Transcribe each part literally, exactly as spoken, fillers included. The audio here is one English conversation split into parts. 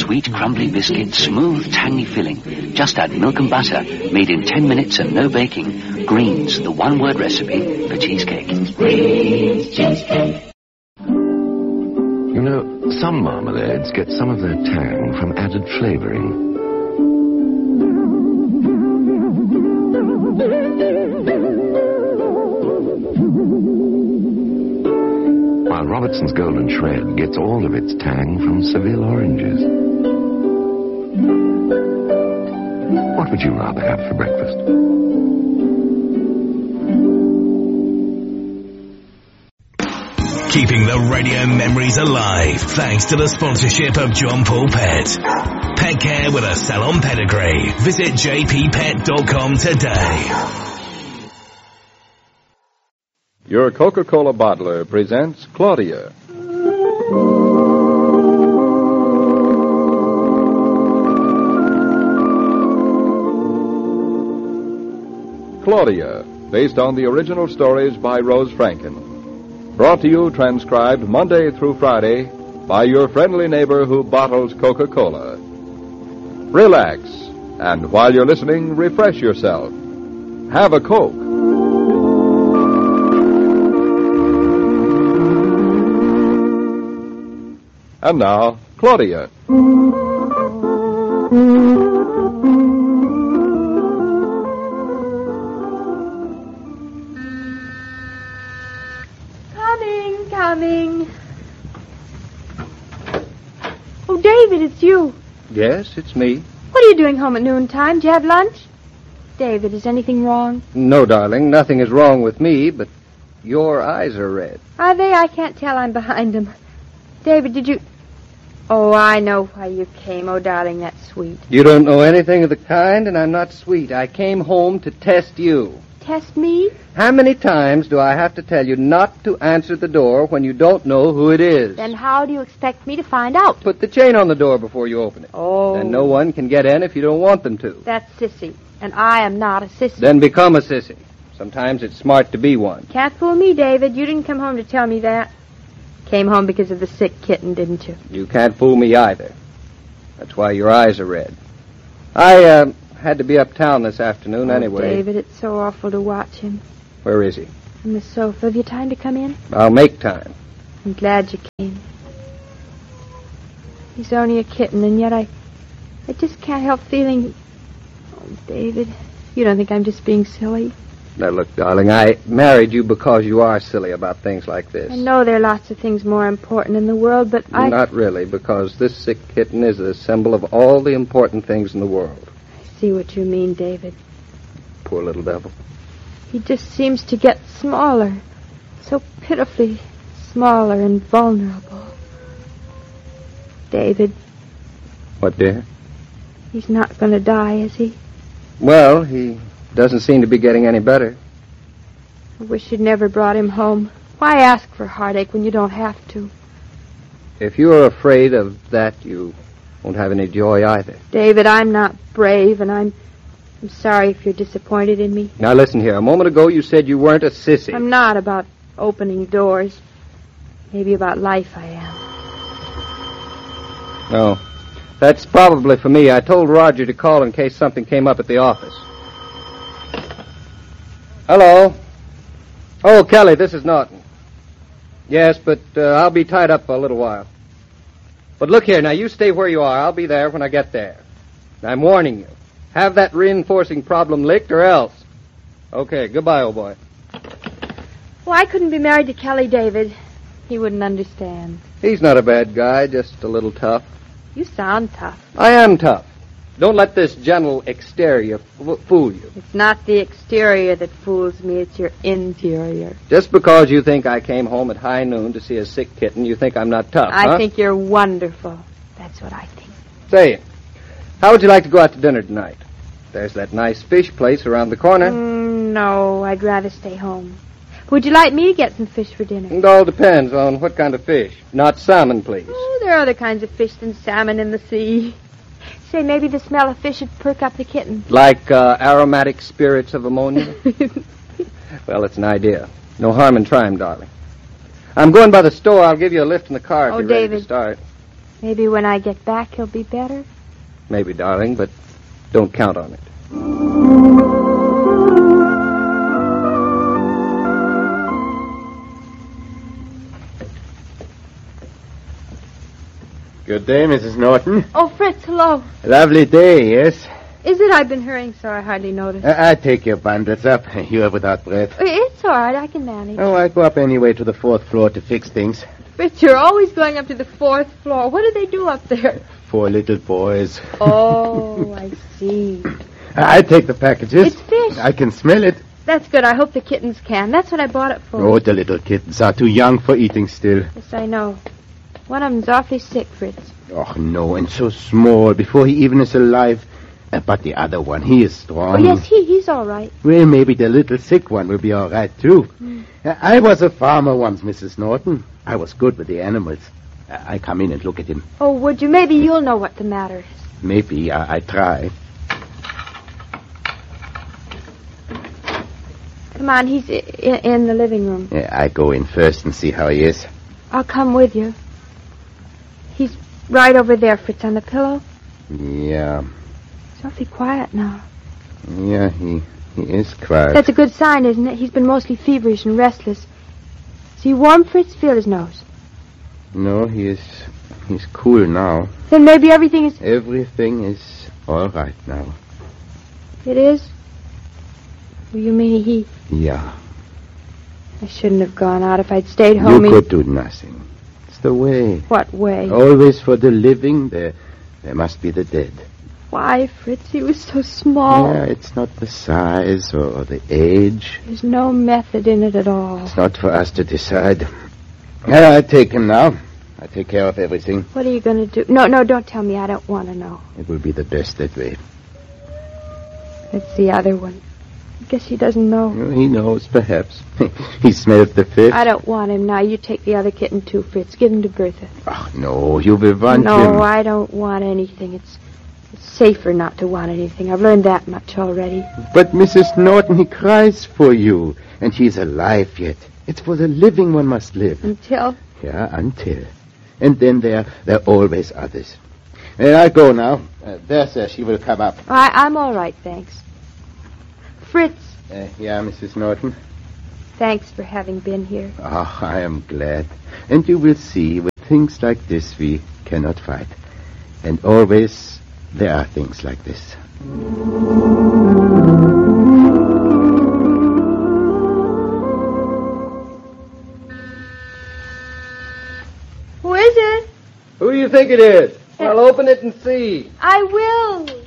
Sweet, crumbly biscuit, smooth, tangy filling. Just add milk and butter, made in ten minutes and no baking. Greens, the one-word recipe for cheesecake. Greens cheesecake. You know, some marmalades get some of their tang from added flavoring. While Robertson's Golden Shred gets all of its tang from Seville oranges. What would you rather have for breakfast? Keeping the radio memories alive thanks to the sponsorship of John Paul Pet. Pet care with a salon pedigree. Visit j p pet dot com today. Your Coca-Cola bottler presents Claudia. Claudia, based on the original stories by Rose Franken. Brought to you, transcribed Monday through Friday by your friendly neighbor who bottles Coca-Cola. Relax, and while you're listening, refresh yourself. Have a Coke. And now, Claudia. Coming, coming. Oh, David, it's you. Yes, it's me. What are you doing home at noontime? Did you have lunch? David, is anything wrong? No, darling, nothing is wrong with me, but your eyes are red. Are they? I can't tell. I'm behind them. David, did you... Oh, I know why you came. Oh, darling, that's sweet. You don't know anything of the kind, and I'm not sweet. I came home to test you. Test me? How many times do I have to tell you not to answer the door when you don't know who it is? Then how do you expect me to find out? Put the chain on the door before you open it. Oh. Then no one can get in if you don't want them to. That's sissy, and I am not a sissy. Then become a sissy. Sometimes it's smart to be one. Can't fool me, David. You didn't come home to tell me that. Came home because of the sick kitten, didn't you? You can't fool me either. That's why your eyes are red. I, uh, had to be uptown this afternoon oh, anyway. David, it's so awful to watch him. Where is he? On the sofa. Have you time to come in? I'll make time. I'm glad you came. He's only a kitten, and yet I... I just can't help feeling... Oh, David, you don't think I'm just being silly? Now, look, darling, I married you because you are silly about things like this. I know there are lots of things more important in the world, but I... Not really, because this sick kitten is a symbol of all the important things in the world. I see what you mean, David. Poor little devil. He just seems to get smaller. So pitifully smaller and vulnerable. David. What, dear? He's not going to die, is he? Well, he... doesn't seem to be getting any better. I wish you'd never brought him home. Why ask for heartache when you don't have to? If you're afraid of that, you won't have any joy either. David, I'm not brave, and I'm I'm sorry if you're disappointed in me. Now listen here. A moment ago you said you weren't a sissy. I'm not about opening doors. Maybe about life I am. No. That's probably for me. I told Roger to call in case something came up at the office. Hello. Oh, Kelly, this is Norton. Yes, but uh, I'll be tied up for a little while. But look here, now you stay where you are. I'll be there when I get there. I'm warning you. Have that reinforcing problem licked or else. Okay, goodbye, old boy. Well, I couldn't be married to Kelly, David. He wouldn't understand. He's not a bad guy, just a little tough. You sound tough. I am tough. Don't let this gentle exterior f- fool you. It's not the exterior that fools me, it's your interior. Just because you think I came home at high noon to see a sick kitten, you think I'm not tough, I huh? think you're wonderful. That's what I think. Say, how would you like to go out to dinner tonight? There's that nice fish place around the corner. Mm, no, I'd rather stay home. Would you like me to get some fish for dinner? It all depends on what kind of fish. Not salmon, please. Oh, there are other kinds of fish than salmon in the sea. Say, maybe the smell of fish would perk up the kitten. Like uh, aromatic spirits of ammonia? Well, it's an idea. No harm in trying, darling. I'm going by the store. I'll give you a lift in the car if oh, you're ready David. to start. Maybe when I get back, he'll be better. Maybe, darling, but don't count on it. Good day, Missus Norton. Oh, Fritz, hello. Lovely day, yes? Is it? I've been hurrying, so I hardly noticed. Uh, I take your bundles up. You are without breath. It's all right. I can manage. Oh, I go up anyway to the fourth floor to fix things. Fritz, you're always going up to the fourth floor. What do they do up there? Four little boys. Oh, I see. I take the packages. It's fish. I can smell it. That's good. I hope the kittens can. That's what I bought it for. Oh, the little kittens are too young for eating still. Yes, I know. One of them's awfully sick, Fritz. Oh, no, and so small, before he even is alive. Uh, but the other one, he is strong. Oh, yes, he he's all right. Well, maybe the little sick one will be all right, too. Mm. Uh, I was a farmer once, Missus Norton. I was good with the animals. Uh, I come in and look at him. Oh, would you? Maybe you'll know what the matter is. Maybe. I, I try. Come on, he's in, in the living room. Yeah, I go in first and see how he is. I'll come with you. He's right over there, Fritz, on the pillow. Yeah. He's awfully quiet now. Yeah, he, he is quiet. That's a good sign, isn't it? He's been mostly feverish and restless. Is he warm, Fritz? Feel his nose. No, he is... He's cool now. Then maybe everything is... Everything is all right now. It is? Well, you mean he... Yeah. I shouldn't have gone out. If I'd stayed home... You he... could do nothing. It's the way. What way? Always for the living, there, there must be the dead. Why, Fritz? He was so small. Yeah, it's not the size or, or the age. There's no method in it at all. It's not for us to decide. Yeah, I take him now. I take care of everything. What are you going to do? No, no, don't tell me. I don't want to know. It will be the best that way. That's the other one. I guess he doesn't know. Well, he knows, perhaps. He smelled the fish. I don't want him now. You take the other kitten, too, Fritz. Give him to Bertha. Oh, no, you will want no, him. No, I don't want anything. It's, it's safer not to want anything. I've learned that much already. But Missus Norton, he cries for you. And he's alive yet. It's for the living one must live. Until? Yeah, until. And then there, there are always others. And I go now. Uh, there, sir, she will come up. I, I'm all right, thanks. Fritz. Uh, yeah, Missus Norton. Thanks for having been here. Oh, I am glad. And you will see, with things like this, we cannot fight. And always there are things like this. Who is it? Who do you think it is? I'll open it and see. I will.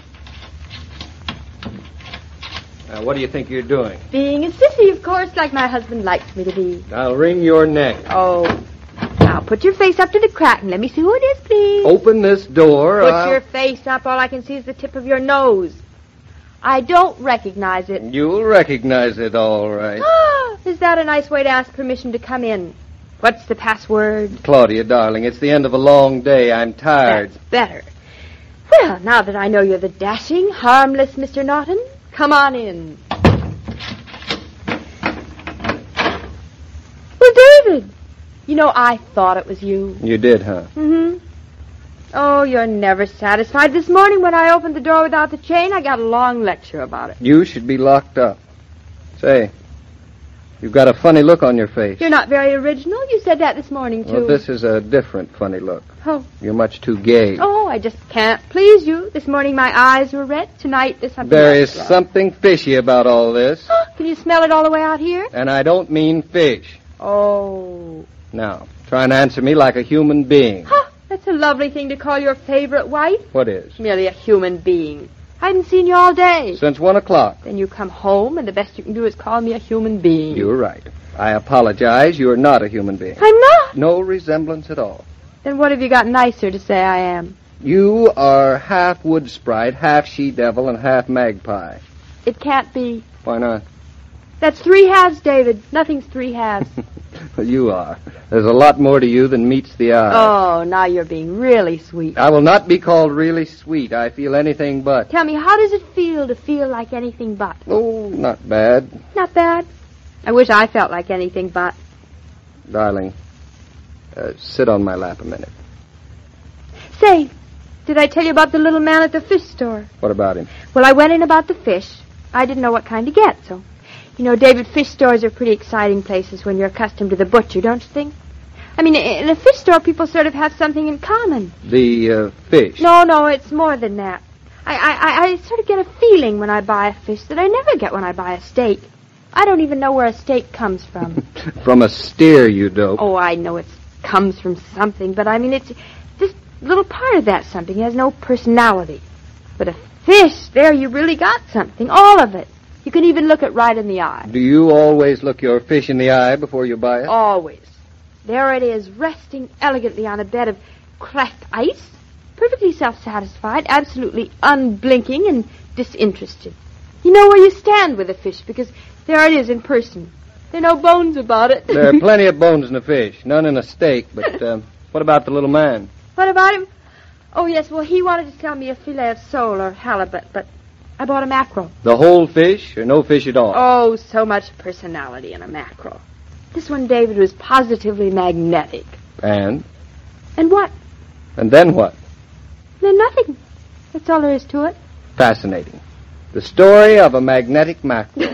Now, what do you think you're doing? Being a sissy, of course, like my husband likes me to be. I'll wring your neck. Oh. Now, put your face up to the crack and let me see who it is, please. Open this door. Put I'll... your face up. All I can see is the tip of your nose. I don't recognize it. You'll recognize it, all right. Is that a nice way to ask permission to come in? What's the password? Claudia, darling, it's the end of a long day. I'm tired. That's better. Well, now that I know you're the dashing, harmless Mister Norton, come on in. Well, David, you know, I thought it was you. You did, huh? Mm-hmm. Oh, you're never satisfied. This morning when I opened the door without the chain, I got a long lecture about it. You should be locked up. Say, you've got a funny look on your face. You're not very original. You said that this morning, too. Well, this is a different funny look. Oh. You're much too gay. Oh, I just can't please you. This morning my eyes were red. Tonight there's something There else is wrong. something fishy about all this. Can you smell it all the way out here? And I don't mean fish. Oh. Now, try and answer me like a human being. Huh, that's a lovely thing to call your favorite wife. What is? Merely a human being. I hadn't seen you all day. Since one o'clock. Then you come home, and the best you can do is call me a human being. You're right. I apologize. You're not a human being. I'm not. No resemblance at all. Then what have you got nicer to say I am? You are half wood sprite, half she-devil, and half magpie. It can't be. Why not? That's three halves, David. Nothing's three halves. Well, you are. There's a lot more to you than meets the eye. Oh, now you're being really sweet. I will not be called really sweet. I feel anything but. Tell me, how does it feel to feel like anything but? Oh, not bad. Not bad. I wish I felt like anything but. Darling, uh, sit on my lap a minute. Say, did I tell you about the little man at the fish store? What about him? Well, I went in about the fish. I didn't know what kind to get, so... You know, David, fish stores are pretty exciting places when you're accustomed to the butcher, don't you think? I mean, in a fish store, people sort of have something in common. The, uh, fish? No, no, it's more than that. I, I, I sort of get a feeling when I buy a fish that I never get when I buy a steak. I don't even know where a steak comes from. From a steer, you dope. Oh, I know it comes from something, but I mean, it's this little part of that something has no personality. But a fish, there you really got something, all of it. You can even look it right in the eye. Do you always look your fish in the eye before you buy it? Always. There it is, resting elegantly on a bed of cracked ice, perfectly self-satisfied, absolutely unblinking and disinterested. You know where you stand with a fish, because there it is in person. There are no bones about it. There are plenty of bones in a fish, none in a steak, but um, what about the little man? What about him? Oh, yes, well, he wanted to sell me a fillet of sole or halibut, but I bought a mackerel. The whole fish or no fish at all? Oh, so much personality in a mackerel. This one, David, was positively magnetic. And? And what? And then what? Then nothing. That's all there is to it. Fascinating. The story of a magnetic mackerel.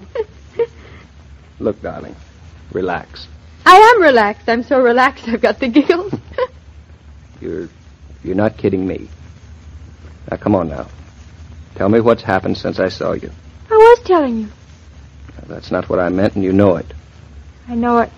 Look, darling, relax. I am relaxed. I'm so relaxed I've got the giggles. You're, you're not kidding me. Now, come on now. Tell me what's happened since I saw you. I was telling you. That's not what I meant, and you know it. I know it.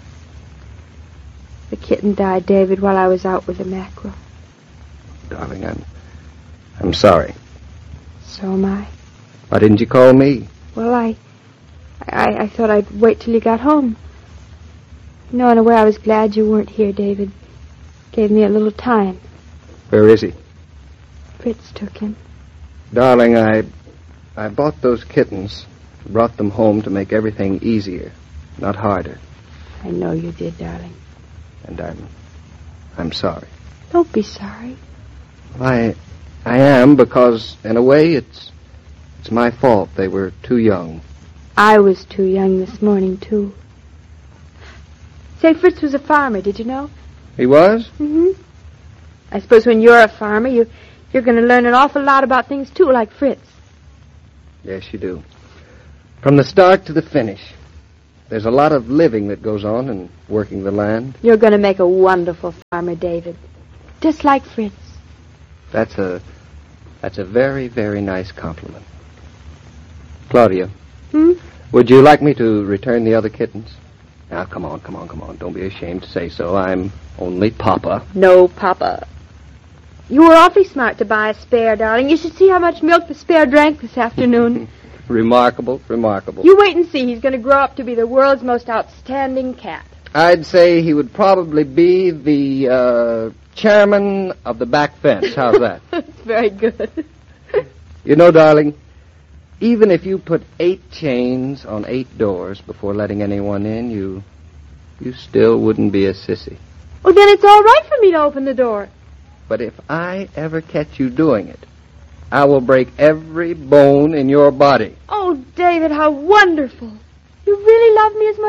The kitten died, David, while I was out with the mackerel. Darling, I'm, I'm sorry. So am I. Why didn't you call me? Well, I, I, I thought I'd wait till you got home. No, in a way, I was glad you weren't here, David. Gave me a little time. Where is he? Fritz took him. Darling, I, I bought those kittens, brought them home to make everything easier, not harder. I know you did, darling. And I'm, I'm sorry. Don't be sorry. I, I am because, in a way, it's, it's my fault. They were too young. I was too young this morning, too. Say, Fritz was a farmer, did you know? He was? Mm-hmm. I suppose when you're a farmer, you, you're going to learn an awful lot about things, too, like Fritz. Yes, you do. From the start to the finish. There's a lot of living that goes on in working the land. You're going to make a wonderful farmer, David. Just like Fritz. That's a, that's a very, very nice compliment. Claudia. Hmm? Would you like me to return the other kittens? Now, come on, come on, come on. Don't be ashamed to say so. I'm only Papa. No, Papa. You were awfully smart to buy a spare, darling. You should see how much milk the spare drank this afternoon. Remarkable, remarkable. You wait and see. He's going to grow up to be the world's most outstanding cat. I'd say he would probably be the uh, chairman of the back fence. How's that? That's very good. You know, darling, even if you put eight chains on eight doors before letting anyone in, you you still wouldn't be a sissy. Well, then it's all right for me to open the door. But if I ever catch you doing it, I will break every bone in your body. Oh, David, how wonderful. You really love me as much